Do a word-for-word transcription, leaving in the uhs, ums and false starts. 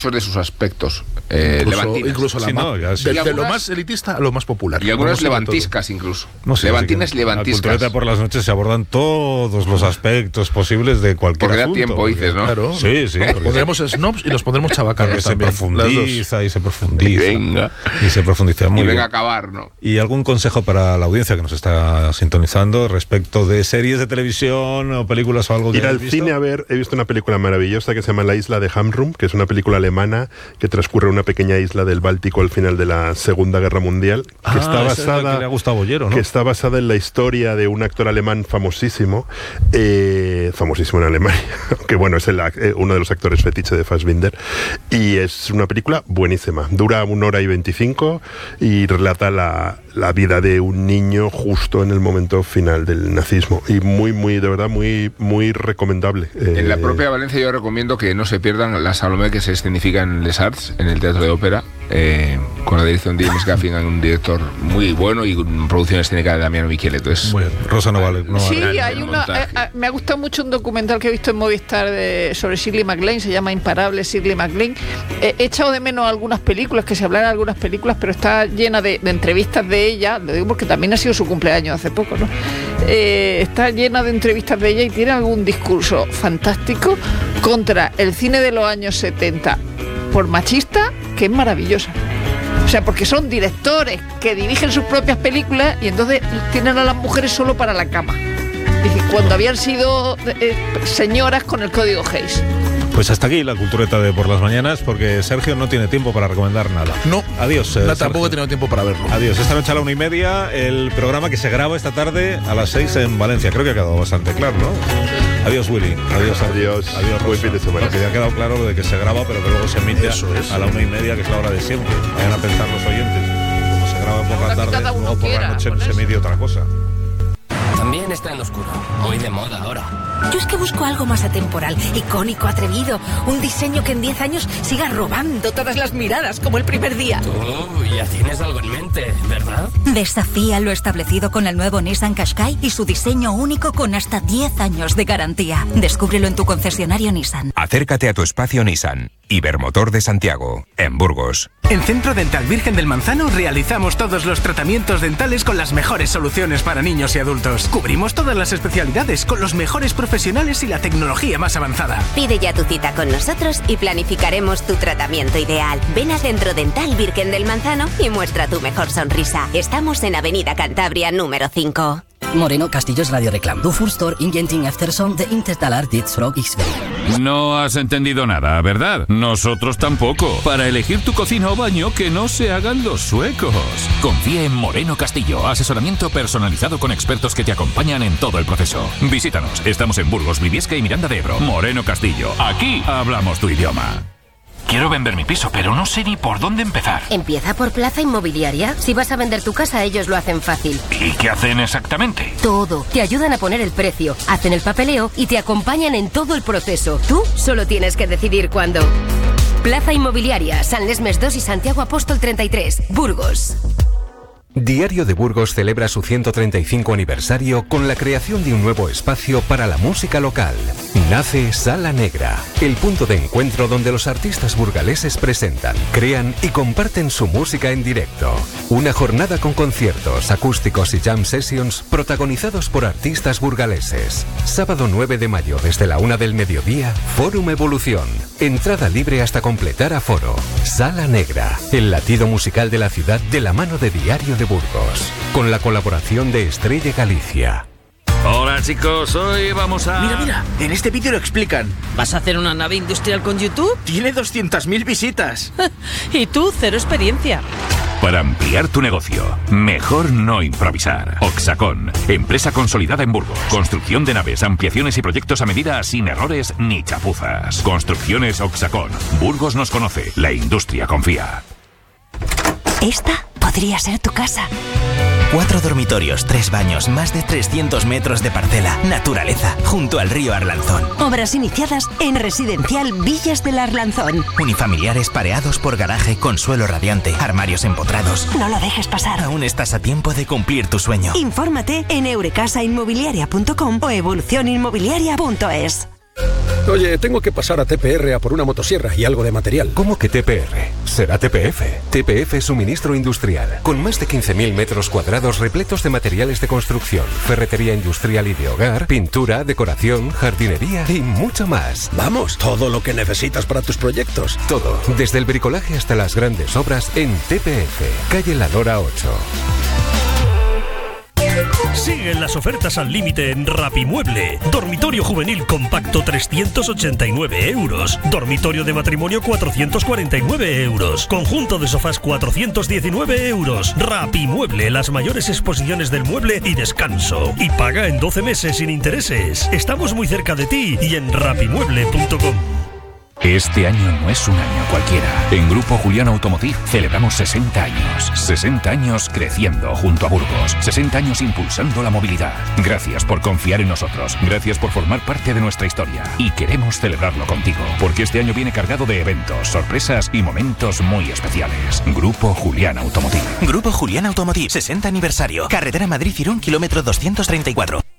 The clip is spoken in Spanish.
de sus aspectos eh, incluso, levantinas. Incluso la sí, ma- no, ya sí. de, de algunas, lo más elitista a lo más popular. Y algunas Vamos a ver levantiscas incluso. No sé, Levantines, así que levantiscas. La cultureta por las noches se abordan todos los aspectos posibles de cualquier Porque da asunto. tiempo, porque- dices, ¿no? Claro. Sí, sí. porque- Pondremos snobs y los pondremos chabacanos porque se también. las dos. profundiza y se profundiza. Y venga. Y se profundiza muy Y venga bien. a acabar, ¿no? ¿Y algún consejo para la audiencia que nos está sintonizando respecto de series de televisión o películas o algo que Ir al hayas visto? cine a ver, he visto una película maravillosa que se llama La isla de Hamrum, que es una película alemana que transcurre en una pequeña isla del Báltico al final de la Segunda Guerra Mundial, que Ah, está esa es la basada que le ha gustado a Bollero, ¿no? que está basada en la historia de un actor alemán famosísimo, eh, famosísimo en Alemania, que bueno, es el, ac- eh, uno de los actores fetiche de Fassbinder, y es una película buenísima, dura una hora y veinticinco y relata la, la vida de un niño justo en el momento final del nazismo, y muy, muy, de verdad, muy, muy recomendable. Eh, En la propia Valencia yo recomiendo que no se pierdan la Salomé que se escenifica en Les Arts, en el Teatro de Ópera, eh, con la dirección de James Gaffigan, un director muy bueno, y con producción escénica de Damiano Micheletto. Es Muy bien. Rosa no vale. No Sí, vale. hay una, eh, eh, me ha gustado mucho un documental que he visto en Movistar de, sobre Shirley MacLaine, se llama Imparable Shirley MacLaine. Eh, he echado de menos algunas películas, que se hablan de algunas películas, pero está llena de, de entrevistas de ella, lo digo porque también ha sido su cumpleaños hace poco, ¿no? Eh, está llena de entrevistas de ella y tiene algún discurso fantástico contra el cine de los años setenta, por machista, que es maravillosa. O sea, porque son directores que dirigen sus propias películas y entonces tienen a las mujeres solo para la cama. Dice, cuando habían sido eh, señoras con el código Hays. Pues hasta aquí la cultureta de por las mañanas, porque Sergio no tiene tiempo para recomendar nada. No. Adiós. eh, No, Sergio. tampoco he tenido tiempo para verlo. Adiós. Esta noche a la una y media el programa que se graba esta tarde a las seis en Valencia. Creo que ha quedado bastante claro, ¿no? Adiós, Willy. Adiós, Sergio. Adiós. Adiós, Buen Rosa. fin de semana. Porque ya ha quedado claro lo de que se graba, pero que luego se emite Eso es. a la una y media, que es la hora de siempre. Vayan a pensar los oyentes. Como se graba por la Ahora que tarde, cada uno luego por quiera, la noche por se eso. emite otra cosa. También está en lo oscuro, muy de moda ahora. Yo es que busco algo más atemporal, icónico, atrevido. Un diseño que en diez años siga robando todas las miradas, como el primer día. Tú ya tienes algo en mente, ¿verdad? Desafía lo establecido con el nuevo Nissan Qashqai y su diseño único con hasta diez años de garantía. Descúbrelo en tu concesionario Nissan. Acércate a tu espacio Nissan. Ibermotor de Santiago, en Burgos. En Centro Dental Virgen del Manzano realizamos todos los tratamientos dentales con las mejores soluciones para niños y adultos. Cubrimos todas las especialidades con los mejores profesionales y la tecnología más avanzada. Pide ya tu cita con nosotros y planificaremos tu tratamiento ideal. Ven a Centro Dental Virgen del Manzano y muestra tu mejor sonrisa. Estamos en Avenida Cantabria número cinco. Moreno Castillos Radio Reclam. Du Furstor Ingenting Efterson de Intertalar Ditsrog Xvel. No has entendido nada, ¿verdad? Nosotros tampoco. Para elegir tu cocina o baño, que no se hagan los suecos. Confía en Moreno Castillo. Asesoramiento personalizado con expertos que te acompañan en todo el proceso. Visítanos. Estamos en Burgos, Briviesca y Miranda de Ebro. Moreno Castillo. Aquí hablamos tu idioma. Quiero vender mi piso, pero no sé ni por dónde empezar. Empieza por Plaza Inmobiliaria. Si vas a vender tu casa, ellos lo hacen fácil. ¿Y qué hacen exactamente? Todo. Te ayudan a poner el precio, hacen el papeleo y te acompañan en todo el proceso. Tú solo tienes que decidir cuándo. Plaza Inmobiliaria, San Lesmes dos y Santiago Apóstol treinta y tres, Burgos. Diario de Burgos celebra su ciento treinta y cinco aniversario con la creación de un nuevo espacio para la música local. Nace Sala Negra, el punto de encuentro donde los artistas burgaleses presentan, crean y comparten su música en directo. Una jornada con conciertos, acústicos y jam sessions protagonizados por artistas burgaleses. Sábado nueve de mayo desde la una del mediodía, Fórum Evolución. Entrada libre hasta completar aforo. Sala Negra, el latido musical de la ciudad de la mano de Diario de Burgos, con la colaboración de Estrella Galicia. Hola chicos, hoy vamos a... Mira, mira, en este vídeo lo explican. ¿Vas a hacer una nave industrial con YouTube? Tiene doscientas mil visitas. Y tú, cero experiencia. Para ampliar tu negocio, mejor no improvisar. Oxacon, empresa consolidada en Burgos. Construcción de naves, ampliaciones y proyectos a medida sin errores ni chapuzas. Construcciones Oxacon. Burgos nos conoce, la industria confía. Esta podría ser tu casa. Cuatro dormitorios, tres baños, más de trescientos metros de parcela, naturaleza, junto al río Arlanzón. Obras iniciadas en Residencial Villas del Arlanzón. Unifamiliares pareados por garaje con suelo radiante, armarios empotrados. No lo dejes pasar. Aún estás a tiempo de cumplir tu sueño. Infórmate en eurecasa inmobiliaria punto com o evolución inmobiliaria punto es. Oye, tengo que pasar a T P R a por una motosierra y algo de material. ¿Cómo que T P R? Será T P F. T P F Suministro Industrial, con más de quince mil metros cuadrados repletos de materiales de construcción, ferretería industrial y de hogar, pintura, decoración, jardinería y mucho más. Vamos, todo lo que necesitas para tus proyectos. Todo, desde el bricolaje hasta las grandes obras en T P F, calle La Dora ocho. Siguen las ofertas al límite en Rapimueble. Dormitorio juvenil compacto trescientos ochenta y nueve euros. Dormitorio de matrimonio cuatrocientos cuarenta y nueve euros. Conjunto de sofás cuatrocientos diecinueve euros. Rapimueble, las mayores exposiciones del mueble y descanso. Y paga en doce meses sin intereses. Estamos muy cerca de ti y en rapimueble punto com. Este año no es un año cualquiera. En Grupo Julián Automotive celebramos sesenta años. sesenta años creciendo junto a Burgos. sesenta años impulsando la movilidad. Gracias por confiar en nosotros. Gracias por formar parte de nuestra historia. Y queremos celebrarlo contigo, porque este año viene cargado de eventos, sorpresas y momentos muy especiales. Grupo Julián Automotive. Grupo Julián Automotive, sesenta aniversario. Carretera Madrid-Irún, kilómetro doscientos treinta y cuatro.